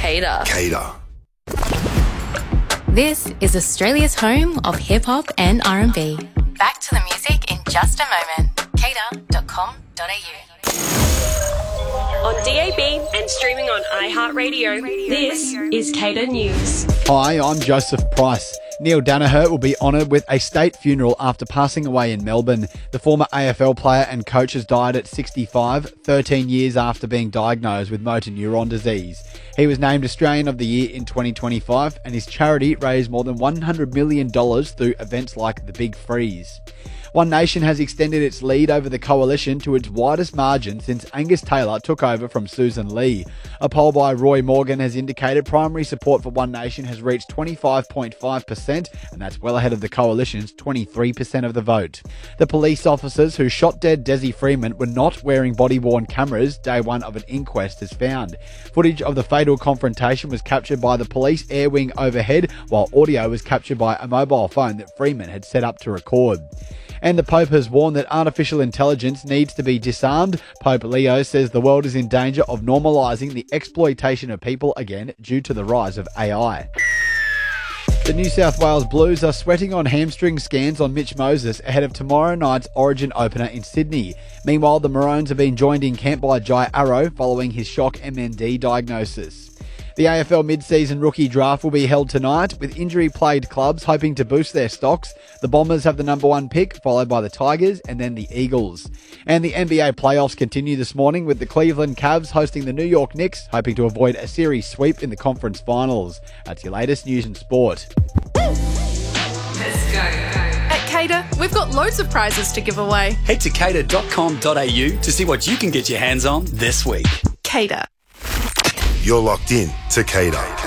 Cater. Cater. This is Australia's home of hip-hop and R&B. Back to the music in just a moment. cater.com.au. On DAB and streaming on iHeartRadio, this is Cater News. Hi, I'm Joseph Price. Neil Danaher will be honoured with a state funeral after passing away in Melbourne. The former AFL player and coach has died at 65, 13 years after being diagnosed with motor neuron disease. He was named Australian of the Year in 2025 and his charity raised more than $100 million through events like the Big Freeze. One Nation has extended its lead over the coalition to its widest margin since Angus Taylor took over from Susan Lee. A poll by Roy Morgan has indicated primary support for One Nation has reached 25.5%, and that's well ahead of the coalition's 23% of the vote. The police officers who shot dead Desi Freeman were not wearing body-worn cameras, day one of an inquest has found. Footage of the fatal confrontation was captured by the police air wing overhead, while audio was captured by a mobile phone that Freeman had set up to record. And the Pope has warned that artificial intelligence needs to be disarmed. Pope Leo says the world is in danger of normalising the exploitation of people again due to the rise of AI. The New South Wales Blues are sweating on hamstring scans on Mitch Moses ahead of tomorrow night's Origin opener in Sydney. Meanwhile, the Maroons have been joined in camp by Jai Arrow following his shock MND diagnosis. The AFL mid-season rookie draft will be held tonight, with injury-plagued clubs hoping to boost their stocks. The Bombers have the number one pick, followed by the Tigers and then the Eagles. And the NBA playoffs continue this morning, with the Cleveland Cavs hosting the New York Knicks, hoping to avoid a series sweep in the conference finals. That's your latest news and sport. Let's go. At Cater, we've got loads of prizes to give away. Head to cater.com.au to see what you can get your hands on this week. Cater. You're locked in to Cater.